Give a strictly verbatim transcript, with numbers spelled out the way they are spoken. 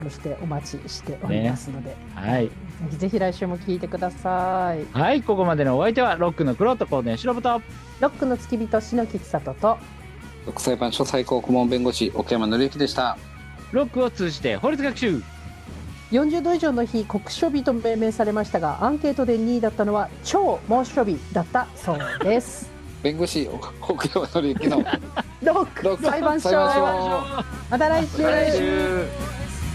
そしてお待ちしておりますので、ね、 はい、 ぜひぜひ来週も聞いてください。 はい、ここまでのお相手はロックの黒とコーデンシロブとロックの付き人篠木千里とロック裁判所最高顧問弁護士奥山紀之でした。 ロックを通じて法律学習。 よんじゅうど以上の日酷暑日と命名されましたが、アンケートでにいだったのは超猛暑日だったそうです。 弁護士奥山紀之のロック裁判所、また来週。 来週。